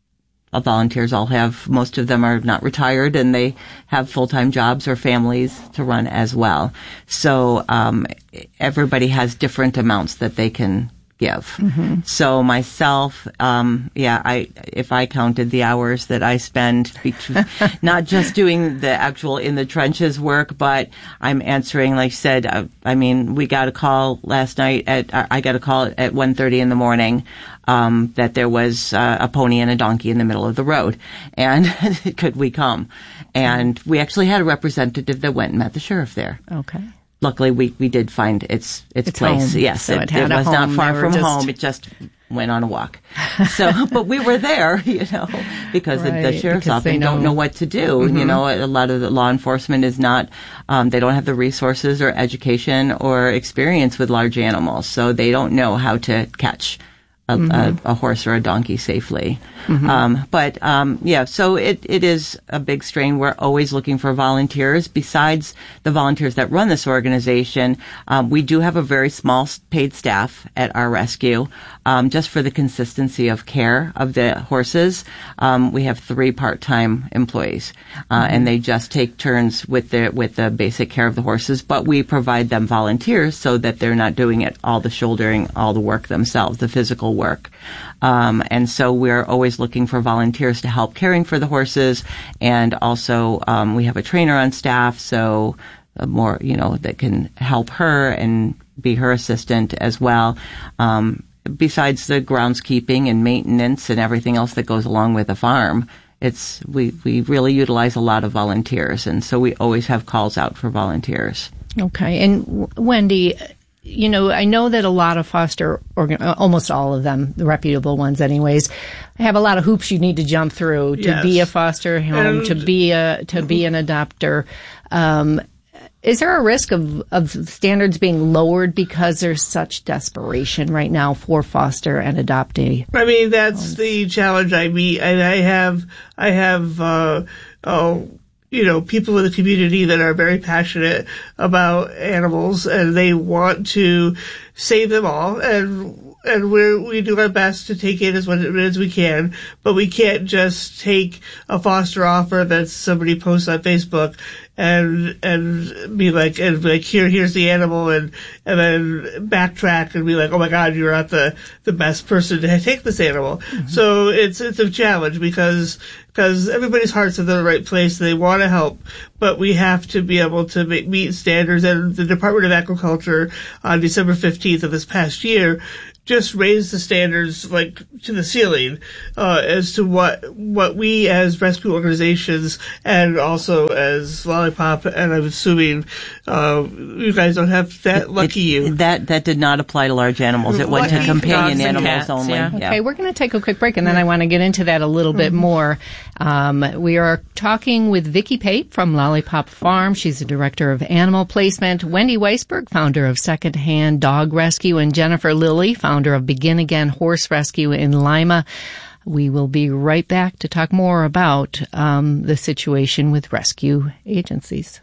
all volunteers all have. Most of them are not retired, and they have full time jobs or families to run as well. So um, everybody has different amounts that they can give. Mm-hmm. So myself, um, yeah, I, if I counted the hours that I spend, between, not just doing the actual in the trenches work, but I'm answering, like I said, I, I mean, we got a call last night at, I got a call at one thirty in the morning, um, that there was uh, a pony and a donkey in the middle of the road. And could we come? And we actually had a representative that went and met the sheriff there. Okay. Luckily, we, we did find its its, its place. Home. Yes, so it, it, had it was a home. not far from just... home. It just went on a walk. So, but we were there, you know, because right, the, the sheriff's because office don't know what to do. Mm-hmm. You know, a lot of the law enforcement is not, um, they don't have the resources or education or experience with large animals, so they don't know how to catch A, mm-hmm. a, a horse or a donkey safely. Mm-hmm. Um, but, um, yeah, so it, it is a big strain. We're always looking for volunteers. Besides the volunteers that run this organization, um, we do have a very small paid staff at our rescue, um, just for the consistency of care of the horses. Um, we have three part-time employees, uh, mm-hmm. and they just take turns with the, with the basic care of the horses, but we provide them volunteers so that they're not doing it all the shouldering, all the work themselves, the physical work. Um, and so we're always looking for volunteers to help caring for the horses. And also, um, we have a trainer on staff, so uh, more, you know, that can help her and be her assistant as well. Um, besides the groundskeeping and maintenance and everything else that goes along with a farm, it's, we, we really utilize a lot of volunteers. And so we always have calls out for volunteers. Okay. And w- Wendy, you know, I know that a lot of foster, organ- almost all of them, the reputable ones anyways, have a lot of hoops you need to jump through to yes. be a foster home, and to be a, to be an adopter. Um, is there a risk of, of standards being lowered because there's such desperation right now for foster and adoptee? I mean, that's the challenge I meet. And I have, I have, uh, oh, you know, people in the community that are very passionate about animals, and they want to save them all, and and we we do our best to take in as much as we can, but we can't just take a foster offer that somebody posts on Facebook and and be like and be like here here's the animal and and then backtrack and be like, oh my God, you're not the the best person to take this animal. Mm-hmm. So it's it's a challenge because because everybody's heart's in the right place. They want to help, but we have to be able to make, meet standards. And the Department of Agriculture on December fifteenth of this past year just raised the standards like to the ceiling uh, as to what what we as rescue organizations and also as Lollipop, and I'm assuming uh, you guys don't have that. It, lucky it, you. That that did not apply to large animals. It went lucky to companion animals cats, only. Yeah. Yeah. Okay, we're going to take a quick break, and then I want to get into that a little mm-hmm. bit more. Um, we are talking with Vicki Pape from Lollipop Farm. She's the director of animal placement. Wendy Weisberg, founder of Secondhand Dog Rescue, and Jennifer Lilly, founder of Begin Again Horse Rescue in Lima. We will be right back to talk more about um, the situation with rescue agencies.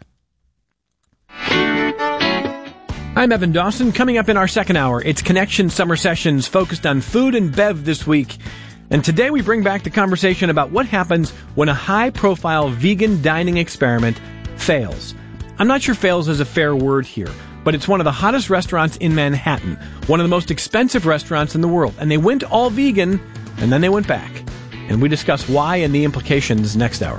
I'm Evan Dawson. Coming up in our second hour, it's Connection Summer Sessions focused on food and bev this week. And today we bring back the conversation about what happens when a high-profile vegan dining experiment fails. I'm not sure fails is a fair word here, but it's one of the hottest restaurants in Manhattan, one of the most expensive restaurants in the world. And they went all vegan, and then they went back. And we discuss why and the implications next hour.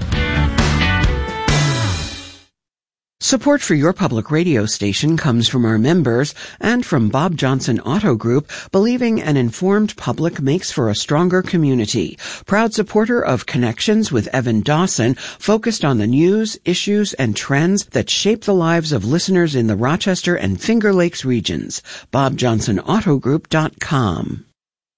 Support for your public radio station comes from our members and from Bob Johnson Auto Group, believing an informed public makes for a stronger community. Proud supporter of Connections with Evan Dawson, focused on the news, issues, and trends that shape the lives of listeners in the Rochester and Finger Lakes regions. bob johnson auto group dot com.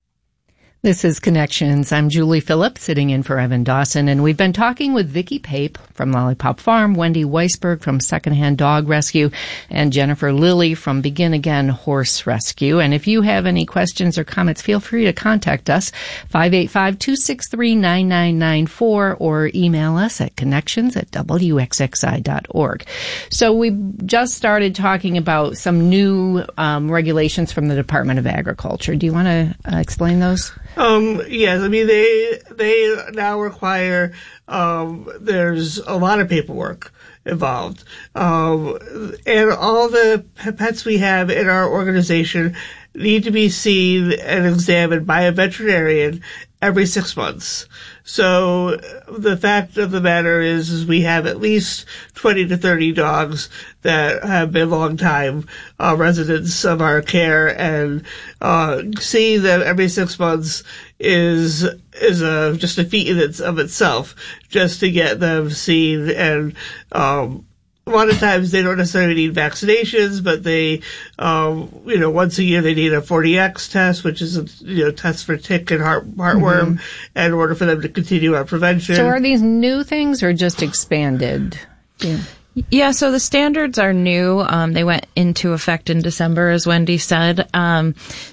This is Connections. I'm Julie Phillips, sitting in for Evan Dawson, and we've been talking with Vicki Pape from Lollipop Farm, Wendy Weisberg from Secondhand Dog Rescue, and Jennifer Lilly from Begin Again Horse Rescue. And if you have any questions or comments, feel free to contact us, five eight five, two six three, nine nine nine four, or email us at connections at w x x i dot org. So we just started talking about some new um, regulations from the Department of Agriculture. Do you want to uh, explain those? Um, yes, I mean, they, they now require, um, there's a lot of paperwork involved. Um, and all the pets we have in our organization need to be seen and examined by a veterinarian every six months. So the fact of the matter is, is we have at least twenty to thirty dogs that have been long time uh, residents of our care, and uh, seeing them every six months is is a just a feat in its, of itself, just to get them seen. And um, a lot of times they don't necessarily need vaccinations, but they, um, you know, once a year they need a forty X test, which is a, you know, test for tick and heart, heartworm, mm-hmm. in order for them to continue on prevention. So are these new things or just expanded? Yeah. Yeah, so the standards are new. Um, they went into effect in December, as Wendy said. Um,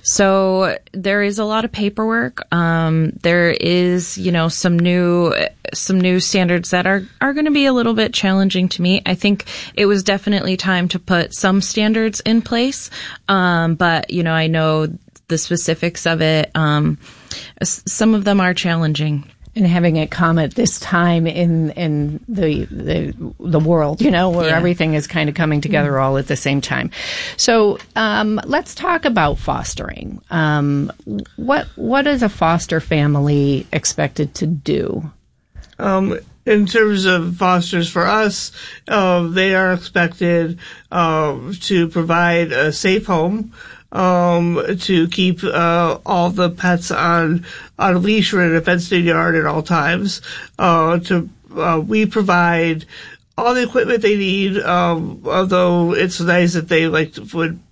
so there is a lot of paperwork. Um, there is, you know, some new, some new standards that are, are going to be a little bit challenging to meet. I think it was definitely time to put some standards in place. Um, but, you know, I know the specifics of it. Um, some of them are challenging. And having it come at this time in in the the the world, you know, where yeah. everything is kind of coming together mm. all at the same time. So um, let's talk about fostering. Um, what what is a foster family expected to do? Um, in terms of fosters for us, uh, they are expected uh, to provide a safe home. Um, to keep, uh, all the pets on, on a leash or in a fenced-in yard at all times. Uh, to, uh, we provide all the equipment they need, um, although it's nice that they like would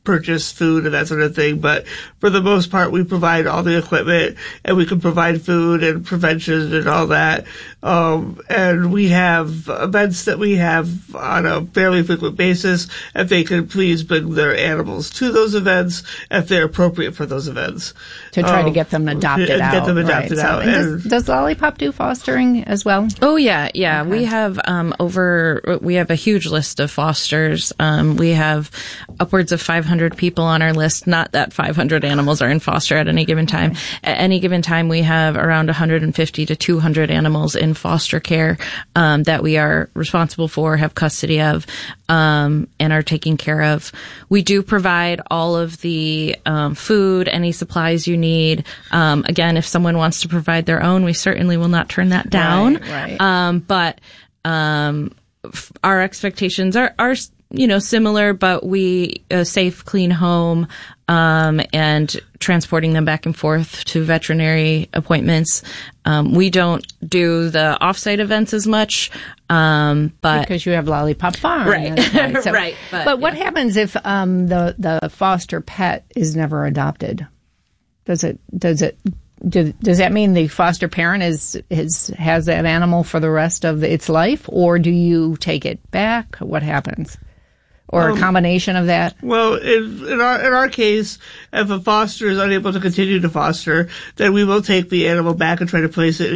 purchase food and that sort of thing, but for the most part, we provide all the equipment, and we can provide food and prevention and all that. Um, and we have events that we have on a fairly frequent basis. If they could please bring their animals to those events, if they're appropriate for those events. To try um, to get them adopted to, out. Get them adopted right. out. So, and does, does Lollipop do fostering as well? Oh, yeah, yeah. Okay. We have um, over, we have a huge list of fosters. Um, we have upwards of five hundred people on our list. Not that five hundred animals are in foster at any given time. At any given time, we have around one hundred fifty to two hundred animals in foster care um, that we are responsible for, have custody of, um, and are taking care of. We do provide all of the um, food, any supplies you need. Um, again, if someone wants to provide their own, we certainly will not turn that down. Right, right. Um, but um, f- our expectations are, are, you know, similar, but we a safe, clean home, um, and transporting them back and forth to veterinary appointments. Um, we don't do the offsite events as much, um, but because you have Lollipop Farm, right? right. So, right. But, but what yeah. happens if um, the the foster pet is never adopted? Does it does it do, does that mean the foster parent is is has that animal for the rest of its life, or do you take it back? What happens? Or um, a combination of that? Well, in, in our in our case, if a foster is unable to continue to foster, then we will take the animal back and try to place it